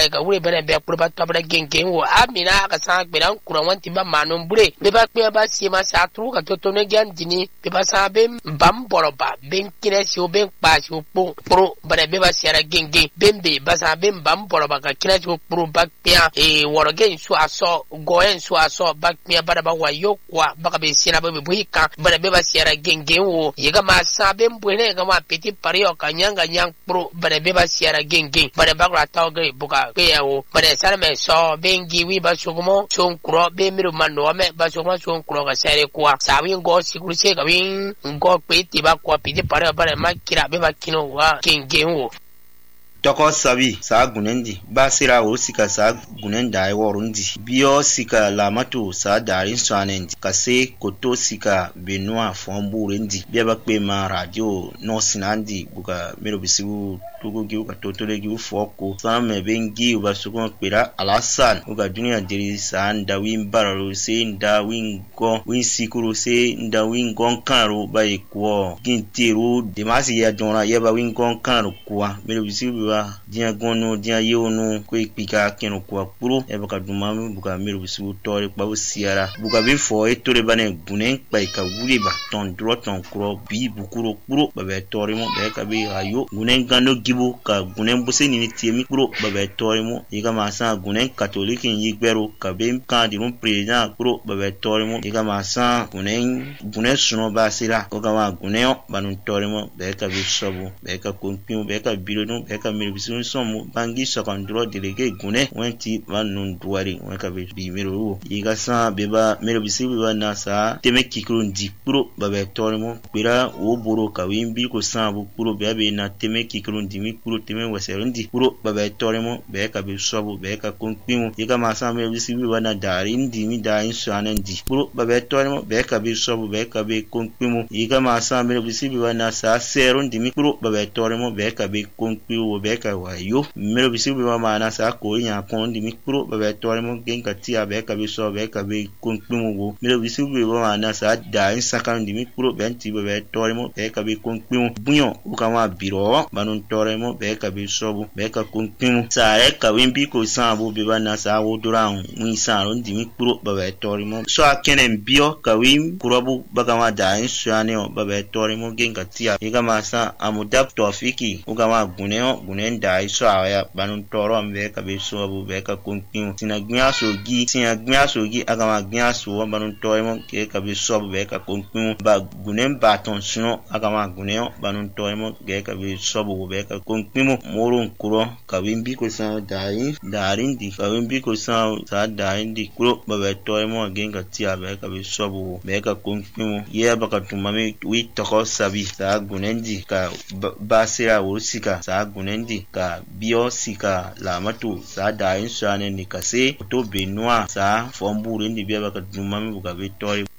pai ka wure bana be kurba tabra genge wo amina ka sa be dan kura wanti ba manum bure be ba pe ba si ma sa tru ka to ne gyan dini be ba sa be bam boroba ben kine si o ben pa si o pro bana be ba si ara genge bembe ba sa be bam boroba ka kine si o pro ba pe e worogen su aso goen su aso ba pe ba ba wa yo kwa ba ka be si na be buika bana be ba si ara genge wo yega ma sa be mbwene ga ma peti pario ka nyanga nyang pro bana be ba si ara genge bana ba ra taw ge buka pe o bana sa me so bengi wi ba sugumo son kro be miru mando me ba sugumo son kro ga sere kwa sa wi ngo sikuru se ga wi ngo peti ba kwa peti pario bana ma kira be ba kino wa genge wo Toko sabi sa gunendi ba sira wo sika sa gunenda ai worundi bio sika lamatu sa darin swanendi kase koto sika benua fomburendi bia ba pe ma radio no sinandi buka mero bisibu tugo giu ka totole giu foko sa me bengi ba suko pera alasan uga dunia diri sa ndawin bararo se ndawin go win sikuru se ndawin gon karo ba ikwo gintiru demasi ya dona ya ba win gon karo kwa mero bisibu dia gono dia yono ko ikpika keno kwa puro e baka dumami buka miru bisu tore kwa usiara buka bifo e tore bane gunen kwa ka wuri ba ton droton kro bi bukuro puro ba be tore mo be ka be ayo gunen gano gibo ka gunen buse ni tiemi puro ba be tore mo yiga masa gunen catholique yigbero ka be kan di mon president puro ba be tore mo yiga masa gunen suno ba sira ko ka wa gunen banun tore mo be ka be sobo be ka kompi be ka bilono be ka bisun somo bangi sakandro delege gune wenti vanun duari weka bi mero yiga sa beba mero bisibi wana sa teme kikru ndi puro babe torimo pira o boro kawimbi ko sa bu puro bebe na teme kikru ndi mi puro teme wasero ndi puro babe torimo be ka bi sobo be ka konpimo yiga masa mero bisibi wana dari ndi mi da insana ndi puro babe torimo be ka bi sobo be ka bi konpimo yiga masa mero bisibi wana sa sero ndi mi puro babe torimo be ka bi konpimo be ka wayo mero bisibu ba mana sa ko nya kon di mikro ba be tore mo genga tia be ka bi so be ka bi kon kpimu go mero bisibu ba mana sa da insakan di mikro be anti ba be tore mo be ka bi kon kpimu bunyo u ka ma biro banun tore mo be ka bi so bu be ka kon kpimu sa e ka wimbi ko sa bu be ba na sa wo duran mu sa ron di mikro ba be tore mo so akenen bio ka wim kurobu ba ka ma da insane ba be tore mo genga tia e ka ma sa amudap tofiki u ka ma gunen da iso aya banun toro ambe ka be so abu be ka konpin tina gmiaso gi aga ma gmiaso banun toro mo ke ka be so abu be ka konpin ba gunen ba ton suno aga ma gunen banun toro mo ge ka be so abu be ka konpin morun kuro ka wimbi ko sa darin di ka wimbi ko sa darin di kuro ba be toro mo gen ka ti abe ka be so abu be ka konpin ye ba ka tumami wi toko sabi sa gunen di ka ba sira wosika sa gunen di ka bio sika lamatu sa da insane ni kase to benua sa fomburu ndi bia baka dumami buka vitori